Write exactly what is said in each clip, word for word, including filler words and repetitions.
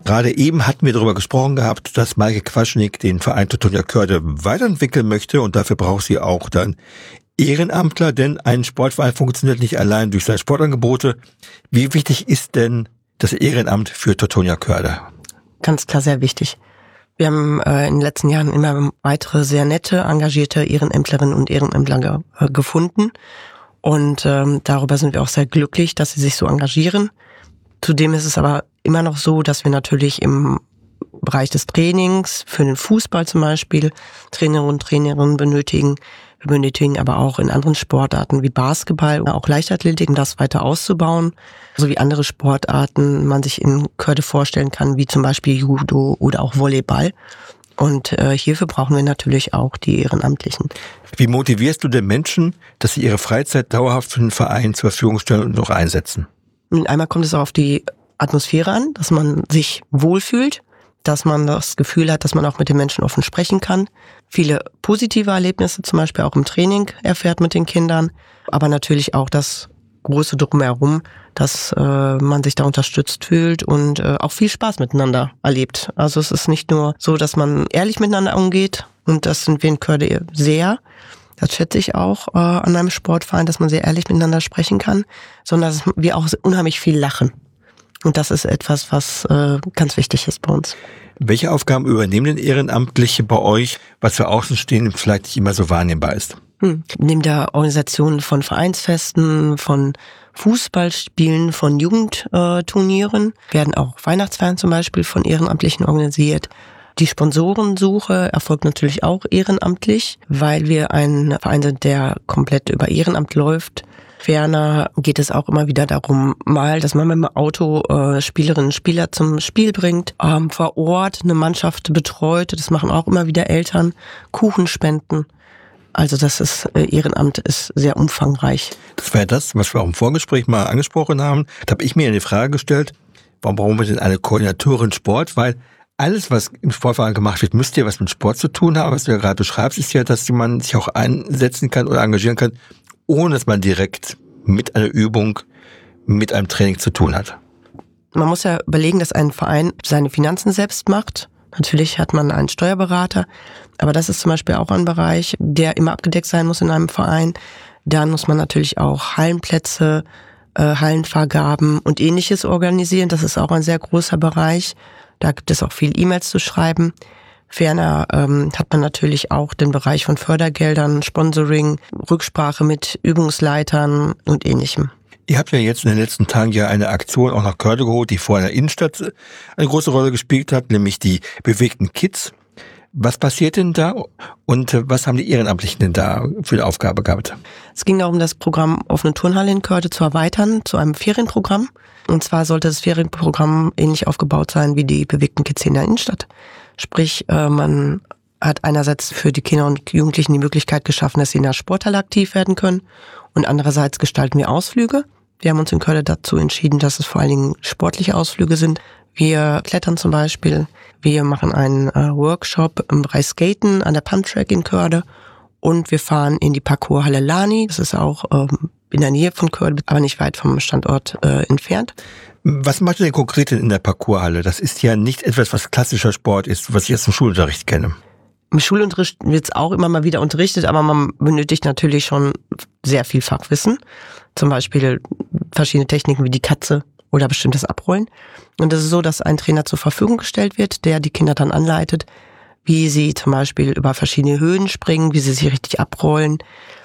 Gerade eben hatten wir darüber gesprochen gehabt, dass Maike Quaschnik den Verein Teutonia Körde weiterentwickeln möchte und dafür braucht sie auch dann Ehrenamtler, denn ein Sportverein funktioniert nicht allein durch seine Sportangebote. Wie wichtig ist denn das Ehrenamt für Teutonia Körde? Ganz klar sehr wichtig. Wir haben äh, in den letzten Jahren immer weitere sehr nette, engagierte Ehrenämtlerinnen und Ehrenämtler äh, gefunden und ähm, darüber sind wir auch sehr glücklich, dass sie sich so engagieren. Zudem ist es aber immer noch so, dass wir natürlich im Bereich des Trainings, für den Fußball zum Beispiel, Trainerinnen und Trainerinnen benötigen. Wir benötigen aber auch in anderen Sportarten wie Basketball oder auch Leichtathletik, um das weiter auszubauen, sowie andere Sportarten man sich in Körde vorstellen kann, wie zum Beispiel Judo oder auch Volleyball. Und äh, hierfür brauchen wir natürlich auch die Ehrenamtlichen. Wie motivierst du denn Menschen, dass sie ihre Freizeit dauerhaft für den Verein zur Verfügung stellen und noch einsetzen? Und einmal kommt es auf die Atmosphäre an, dass man sich wohlfühlt, dass man das Gefühl hat, dass man auch mit den Menschen offen sprechen kann. Viele positive Erlebnisse zum Beispiel auch im Training erfährt mit den Kindern, aber natürlich auch das große Drumherum, dass äh, man sich da unterstützt fühlt und äh, auch viel Spaß miteinander erlebt. Also es ist nicht nur so, dass man ehrlich miteinander umgeht und das sind wir in Körde sehr. Das schätze ich auch äh, an einem Sportverein, dass man sehr ehrlich miteinander sprechen kann, sondern dass wir auch unheimlich viel lachen. Und das ist etwas, was äh, ganz wichtig ist bei uns. Welche Aufgaben übernehmen denn Ehrenamtliche bei euch, was für Außenstehende vielleicht nicht immer so wahrnehmbar ist? Hm. Neben der Organisation von Vereinsfesten, von Fußballspielen, von Jugendturnieren werden auch Weihnachtsfeiern zum Beispiel von Ehrenamtlichen organisiert. Die Sponsorensuche erfolgt natürlich auch ehrenamtlich, weil wir ein Verein sind, der komplett über Ehrenamt läuft. Ferner geht es auch immer wieder darum, mal, dass man mit dem Auto äh, Spielerinnen und Spieler zum Spiel bringt, ähm, vor Ort eine Mannschaft betreut, das machen auch immer wieder Eltern, Kuchen spenden. Also das ist äh, Ehrenamt ist sehr umfangreich. Das war ja das, was wir auch im Vorgespräch mal angesprochen haben. Da habe ich mir eine Frage gestellt, warum brauchen wir denn eine Koordinatorin Sport? Weil alles, was im Sportverein gemacht wird, müsste ja was mit Sport zu tun haben. Was du ja gerade beschreibst, ist ja, dass man sich auch einsetzen kann oder engagieren kann, ohne dass man direkt mit einer Übung, mit einem Training zu tun hat. Man muss ja überlegen, dass ein Verein seine Finanzen selbst macht. Natürlich hat man einen Steuerberater, aber das ist zum Beispiel auch ein Bereich, der immer abgedeckt sein muss in einem Verein. Dann muss man natürlich auch Hallenplätze, äh, Hallenvergaben und Ähnliches organisieren. Das ist auch ein sehr großer Bereich. Da gibt es auch viel E-Mails zu schreiben. Ferner ähm, hat man natürlich auch den Bereich von Fördergeldern, Sponsoring, Rücksprache mit Übungsleitern und Ähnlichem. Ihr habt ja jetzt in den letzten Tagen ja eine Aktion auch nach Körde geholt, die vorher in der Innenstadt eine große Rolle gespielt hat, nämlich die bewegten Kids. Was passiert denn da und was haben die Ehrenamtlichen denn da für eine Aufgabe gehabt? Es ging darum, das Programm Offene Turnhalle in Körde zu erweitern zu einem Ferienprogramm. Und zwar sollte das Ferienprogramm ähnlich aufgebaut sein wie die bewegten Kids in der Innenstadt. Sprich, man hat einerseits für die Kinder und Jugendlichen die Möglichkeit geschaffen, dass sie in der Sporthalle aktiv werden können und andererseits gestalten wir Ausflüge. Wir haben uns in Körde dazu entschieden, dass es vor allen Dingen sportliche Ausflüge sind. Wir klettern zum Beispiel, wir machen einen Workshop im Bereich Skaten an der Pumptrack in Körde und wir fahren in die Parcourshalle Lani. Das ist auch ähm, in der Nähe von Körde, aber nicht weit vom Standort äh, entfernt. Was macht ihr denn konkret in der Parcourshalle? Das ist ja nicht etwas, was klassischer Sport ist, was ich aus dem Schulunterricht kenne. Im Schulunterricht wird es auch immer mal wieder unterrichtet, aber man benötigt natürlich schon sehr viel Fachwissen. Zum Beispiel verschiedene Techniken wie die Katze oder bestimmtes Abrollen. Und es ist so, dass ein Trainer zur Verfügung gestellt wird, der die Kinder dann anleitet, wie sie zum Beispiel über verschiedene Höhen springen, wie sie sich richtig abrollen,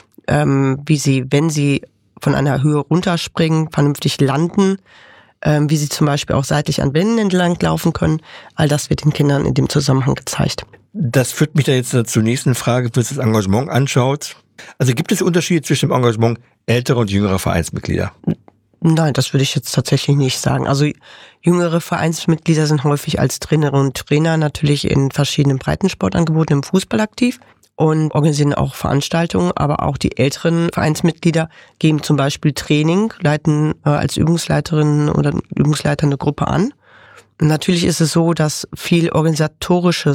ähm, wie sie, wenn sie von einer Höhe runterspringen, vernünftig landen, ähm, wie sie zum Beispiel auch seitlich an Wänden entlang laufen können. All das wird den Kindern in dem Zusammenhang gezeigt. Das führt mich dann jetzt zur nächsten Frage, wenn man das Engagement anschaut. Also gibt es Unterschiede zwischen dem Engagement älterer und jüngerer Vereinsmitglieder? Nein, das würde ich jetzt tatsächlich nicht sagen. Also jüngere Vereinsmitglieder sind häufig als Trainerinnen und Trainer natürlich in verschiedenen Breitensportangeboten im Fußball aktiv und organisieren auch Veranstaltungen, aber auch die älteren Vereinsmitglieder geben zum Beispiel Training, leiten äh, als Übungsleiterin oder Übungsleiter eine Gruppe an. Und natürlich ist es so, dass viel organisatorisches